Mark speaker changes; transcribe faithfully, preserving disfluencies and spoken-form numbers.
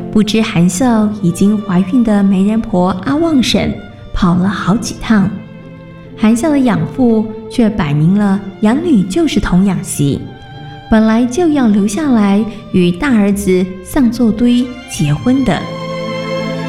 Speaker 1: 不知韩孝已经怀孕的媒人婆阿旺婶跑了好几趟，韩孝的养父却摆明了养女就是童养媳，本来就要留下来与大儿子丧作堆结婚的。